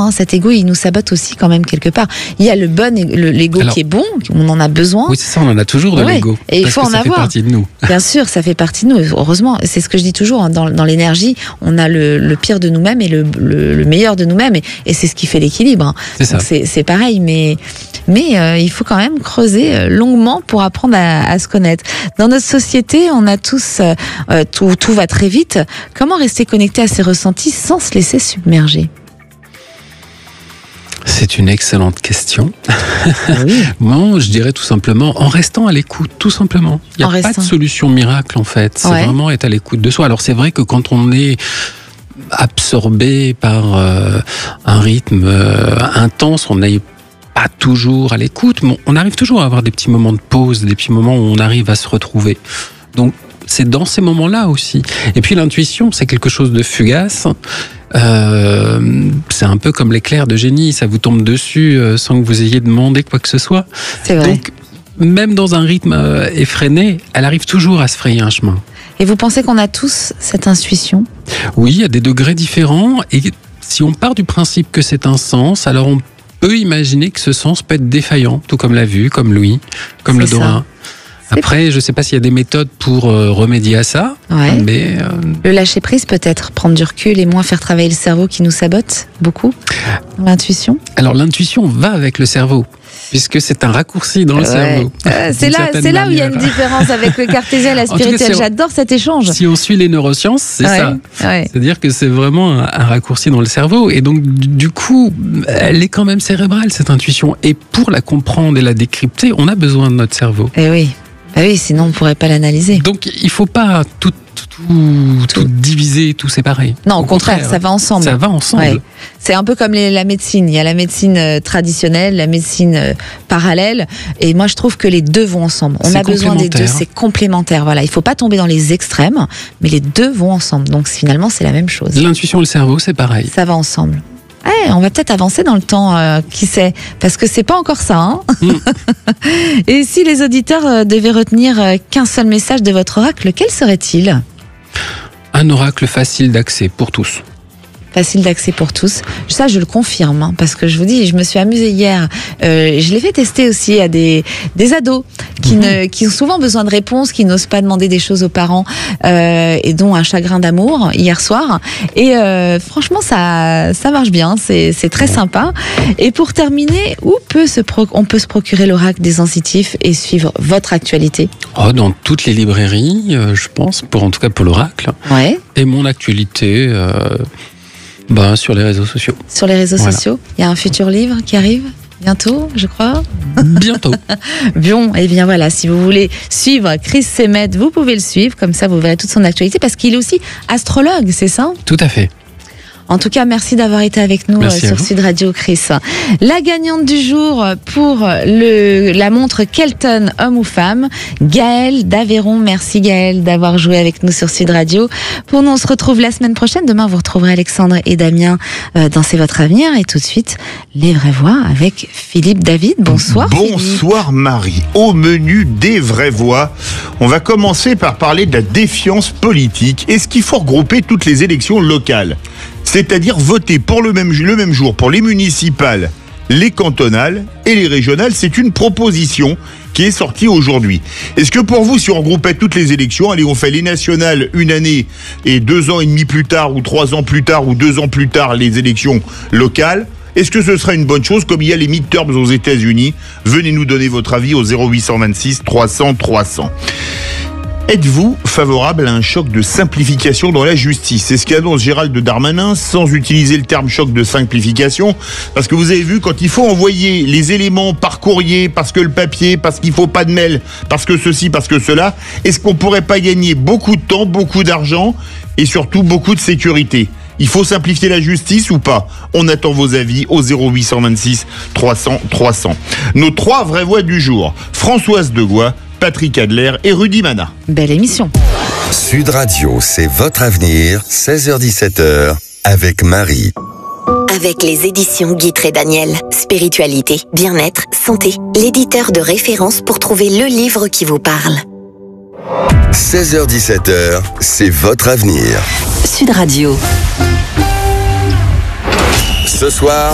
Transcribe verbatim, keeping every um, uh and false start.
Hein, cet ego, il nous sabote aussi quand même quelque part. Il y a le bon, le, l'ego Alors, qui est bon, on en a besoin. Oui, c'est ça, on en a toujours de ouais. l'ego. Et il faut en ça avoir. Ça fait partie de nous. Bien sûr, ça fait partie de nous. Heureusement, c'est ce que je dis toujours. Hein, dans, dans l'énergie, on a le, le pire de nous-mêmes et le, le, le meilleur de nous-mêmes. Et, et c'est ce qui fait l'équilibre. Hein. C'est ça. Donc c'est, c'est pareil, mais, mais euh, il faut quand même creuser longuement pour apprendre à, à se connaître. Dans notre société, on a tous, euh, tout, tout va très vite. Comment rester connecté à ses ressentis sans se laisser submerger ? C'est une excellente question. Oui. Moi, je dirais tout simplement en restant à l'écoute, tout simplement. Il n'y a pas de solution miracle en fait. C'est ouais. vraiment être à l'écoute de soi. Alors c'est vrai que quand on est absorbé par euh, un rythme euh, intense, on n'est pas toujours à l'écoute, mais on arrive toujours à avoir des petits moments de pause, des petits moments où on arrive à se retrouver. Donc c'est dans ces moments-là aussi. Et puis l'intuition, c'est quelque chose de fugace. Euh, c'est un peu comme l'éclair de génie, ça vous tombe dessus euh, sans que vous ayez demandé quoi que ce soit. C'est vrai. Donc, même dans un rythme euh, effréné, elle arrive toujours à se frayer un chemin. Et vous pensez qu'on a tous cette intuition ? Oui, à des degrés différents. Et si on part du principe que c'est un sens, alors on peut imaginer que ce sens peut être défaillant, tout comme la vue, comme l'ouïe, comme c'est l'odorat. Ça. Après, je ne sais pas s'il y a des méthodes pour euh, remédier à ça. Ouais. Mais, euh... Le lâcher prise peut-être, prendre du recul et moins faire travailler le cerveau qui nous sabote beaucoup. L'intuition. Alors l'intuition va avec le cerveau, puisque c'est un raccourci dans le ouais. cerveau. Euh, c'est là, c'est là où il y a une différence avec le cartésien et la spirituelle. Si J'adore cet échange. Si on suit les neurosciences, c'est ouais. ça. Ouais. C'est-à-dire que c'est vraiment un, un raccourci dans le cerveau. Et donc, du coup, elle est quand même cérébrale, cette intuition. Et pour la comprendre et la décrypter, on a besoin de notre cerveau. Eh oui. Ah oui, sinon on ne pourrait pas l'analyser. Donc il ne faut pas tout, tout, tout diviser, tout séparer. Non, au, au contraire, contraire, ça va ensemble. Ça va ensemble. Ouais. C'est un peu comme les, la médecine. Il y a la médecine euh, traditionnelle, la médecine euh, parallèle. Et moi, je trouve que les deux vont ensemble. On a besoin des deux, c'est complémentaire. Voilà. Il ne faut pas tomber dans les extrêmes, mais les deux vont ensemble. Donc finalement, c'est la même chose. L'intuition et le cerveau, c'est pareil. Ça va ensemble. Ouais, on va peut-être avancer dans le temps, euh, qui sait, parce que c'est pas encore ça. Hein mm. Et si les auditeurs euh, devaient retenir euh, qu'un seul message de votre oracle, quel serait-il ? Un oracle facile d'accès pour tous. Facile d'accès pour tous. Ça, je le confirme, hein, parce que je vous dis, je me suis amusée hier. Euh, je l'ai fait tester aussi à des, des ados qui, mmh. ne, qui ont souvent besoin de réponses, qui n'osent pas demander des choses aux parents, euh, et dont un chagrin d'amour hier soir. Et euh, franchement, ça, ça marche bien. C'est, c'est très sympa. Et pour terminer, où peut se pro- on peut se procurer l'oracle des sensitifs et suivre votre actualité ? Oh, dans toutes les librairies, euh, je pense, pour en tout cas pour l'oracle. Ouais. Et mon actualité. Euh... Ben, sur les réseaux sociaux. Sur les réseaux voilà. sociaux. Il y a un futur livre qui arrive bientôt, je crois. Bientôt. Bon, et eh bien voilà, si vous voulez suivre Chris Semet, vous pouvez le suivre, comme ça vous verrez toute son actualité, parce qu'il est aussi astrologue, c'est ça ? Tout à fait. En tout cas, merci d'avoir été avec nous merci sur Sud Radio, Chris. La gagnante du jour pour le, la montre Kelton, homme ou femme, Gaëlle d'Aveyron. Merci Gaëlle d'avoir joué avec nous sur Sud Radio. Pour nous, on se retrouve la semaine prochaine. Demain, vous retrouverez Alexandre et Damien euh, dans C'est votre avenir. Et tout de suite, les vraies voix avec Philippe David. Bonsoir. Bonsoir Philippe. Marie. Au menu des vraies voix, on va commencer par parler de la défiance politique. Est-ce qu'il faut regrouper toutes les élections locales ? C'est-à-dire voter pour le même, le même jour pour les municipales, les cantonales et les régionales. C'est une proposition qui est sortie aujourd'hui. Est-ce que pour vous, si on regroupait toutes les élections, allez, on fait les nationales une année et deux ans et demi plus tard, ou trois ans plus tard, ou deux ans plus tard, les élections locales, est-ce que ce serait une bonne chose, comme il y a les midterms aux États-Unis ? Venez nous donner votre avis au zéro huit cent vingt-six trois cents trois cents. Êtes-vous favorable à un choc de simplification dans la justice ? C'est ce qu'annonce Gérald Darmanin, sans utiliser le terme choc de simplification, parce que vous avez vu, quand il faut envoyer les éléments par courrier, parce que le papier, parce qu'il faut pas de mail, parce que ceci, parce que cela, est-ce qu'on pourrait pas gagner beaucoup de temps, beaucoup d'argent, et surtout beaucoup de sécurité ? Il faut simplifier la justice ou pas ? On attend vos avis au zéro huit cent vingt-six trois cents trois cents. Nos trois vraies voix du jour, Françoise Degois, Patrick Adler et Rudy Mana. Belle émission. Sud Radio, c'est votre avenir, seize heures dix-sept heures, avec Marie. Avec les éditions Guitry et Daniel, spiritualité, bien-être, santé, l'éditeur de référence pour trouver le livre qui vous parle. seize heures dix-sept heures, c'est votre avenir. Sud Radio. Ce soir,